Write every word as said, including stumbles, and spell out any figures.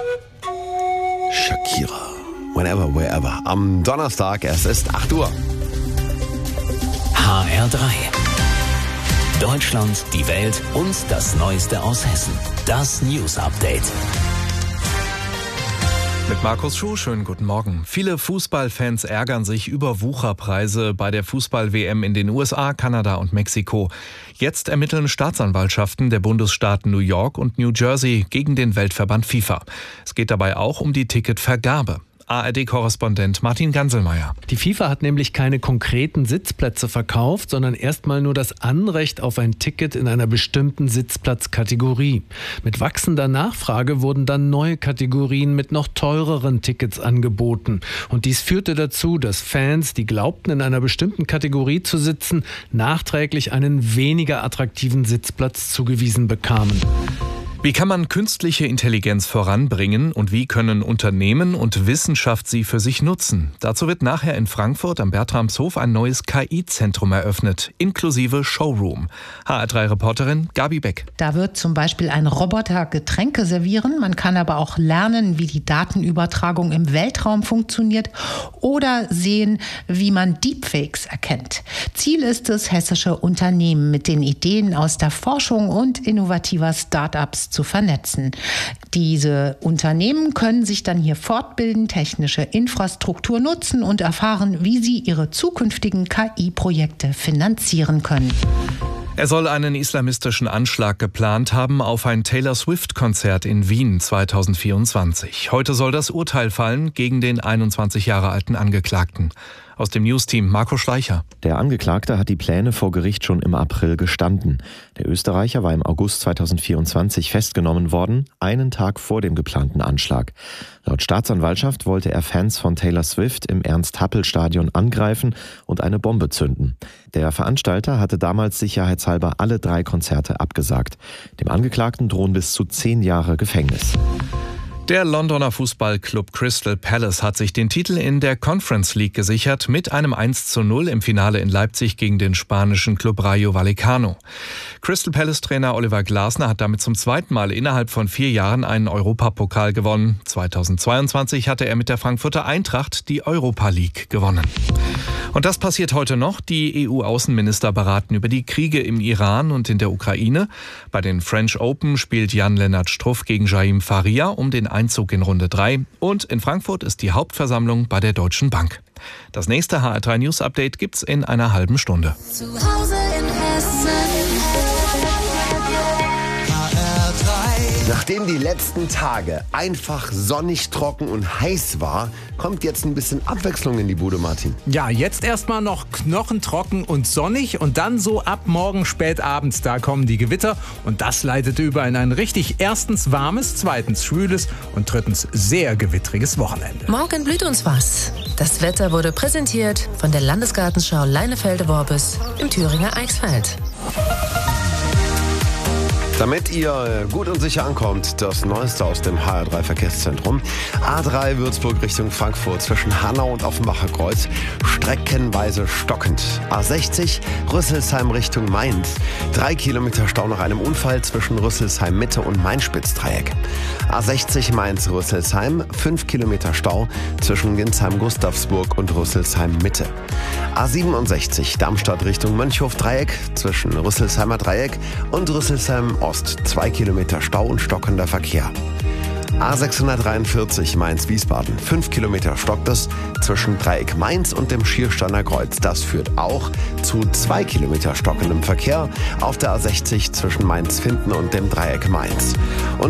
Shakira. Whenever, wherever. Am Donnerstag, es ist acht Uhr. H R drei. Deutschland, die Welt und das Neueste aus Hessen. Das News Update. Mit Markus Schuh, schönen guten Morgen. Viele Fußballfans ärgern sich über Wucherpreise bei der Fußball-W M in den U S A, Kanada und Mexiko. Jetzt ermitteln Staatsanwaltschaften der Bundesstaaten New York und New Jersey gegen den Weltverband FIFA. Es geht dabei auch um die Ticketvergabe. A R D-Korrespondent Martin Ganselmeier. Die FIFA hat nämlich keine konkreten Sitzplätze verkauft, sondern erstmal nur das Anrecht auf ein Ticket in einer bestimmten Sitzplatzkategorie. Mit wachsender Nachfrage wurden dann neue Kategorien mit noch teureren Tickets angeboten. Und dies führte dazu, dass Fans, die glaubten, in einer bestimmten Kategorie zu sitzen, nachträglich einen weniger attraktiven Sitzplatz zugewiesen bekamen. Wie kann man künstliche Intelligenz voranbringen und wie können Unternehmen und Wissenschaft sie für sich nutzen? Dazu wird nachher in Frankfurt am Bertramshof ein neues K I-Zentrum eröffnet, inklusive Showroom. H R drei-Reporterin Gabi Beck. Da wird zum Beispiel ein Roboter Getränke servieren. Man kann aber auch lernen, wie die Datenübertragung im Weltraum funktioniert oder sehen, wie man Deepfakes erkennt. Ziel ist es, hessische Unternehmen mit den Ideen aus der Forschung und innovativer Start-ups zu vernetzen. Diese Unternehmen können sich dann hier fortbilden, technische Infrastruktur nutzen und erfahren, wie sie ihre zukünftigen K I-Projekte finanzieren können. Er soll einen islamistischen Anschlag geplant haben auf ein Taylor Swift-Konzert in Wien zweitausendvierundzwanzig. Heute soll das Urteil fallen gegen den einundzwanzig Jahre alten Angeklagten. Aus dem News-Team Marco Schleicher. Der Angeklagte hat die Pläne vor Gericht schon im April gestanden. Der Österreicher war im August zweitausendvierundzwanzig festgenommen worden, einen Tag vor dem geplanten Anschlag. Laut Staatsanwaltschaft wollte er Fans von Taylor Swift im Ernst-Happel-Stadion angreifen und eine Bombe zünden. Der Veranstalter hatte damals sicherheitshalber alle drei Konzerte abgesagt. Dem Angeklagten drohen bis zu zehn Jahre Gefängnis. Der Londoner Fußballclub Crystal Palace hat sich den Titel in der Conference League gesichert mit einem eins zu null im Finale in Leipzig gegen den spanischen Club Rayo Vallecano. Crystal Palace-Trainer Oliver Glasner hat damit zum zweiten Mal innerhalb von vier Jahren einen Europapokal gewonnen. zweitausendzweiundzwanzig hatte er mit der Frankfurter Eintracht die Europa League gewonnen. Und das passiert heute noch. Die E U-Außenminister beraten über die Kriege im Iran und in der Ukraine. Bei den French Open spielt Jan-Lennart Struff gegen Jaime Faria um den Einzug in Runde drei. Und in Frankfurt ist die Hauptversammlung bei der Deutschen Bank. Das nächste H R drei News Update gibt's in einer halben Stunde. Zu Hause in Hessen. Nachdem die letzten Tage einfach sonnig, trocken und heiß war, kommt jetzt ein bisschen Abwechslung in die Bude, Martin. Ja, jetzt erstmal noch knochentrocken und sonnig und dann so ab morgen spät abends, da kommen die Gewitter und das leitete über in ein richtig erstens warmes, zweitens schwüles und drittens sehr gewittriges Wochenende. Morgen blüht uns was. Das Wetter wurde präsentiert von der Landesgartenschau Leinefelde-Worbis im Thüringer Eichsfeld. Damit ihr gut und sicher ankommt, das Neueste aus dem H R drei Verkehrszentrum. A drei Würzburg Richtung Frankfurt zwischen Hanau und Offenbacher Kreuz streckenweise stockend. A sechzig Rüsselsheim Richtung Mainz. Drei Kilometer Stau nach einem Unfall zwischen Rüsselsheim Mitte und Main-Spitz-Dreieck. A sechzig Mainz-Rüsselsheim. Fünf Kilometer Stau zwischen Ginsheim-Gustavsburg und Rüsselsheim Mitte. A siebenundsechzig Darmstadt Richtung Mönchhof-Dreieck zwischen Rüsselsheimer Dreieck und Rüsselsheim Ost. Zwei Kilometer Stau und stockender Verkehr. A sechshundertdreiundvierzig Mainz-Wiesbaden. Fünf Kilometer stockt es zwischen Dreieck Mainz und dem Schiersteiner Kreuz. Das führt auch zu zwei Kilometer stockendem Verkehr auf der A sechzig zwischen Mainz-Finden und dem Dreieck Mainz. Und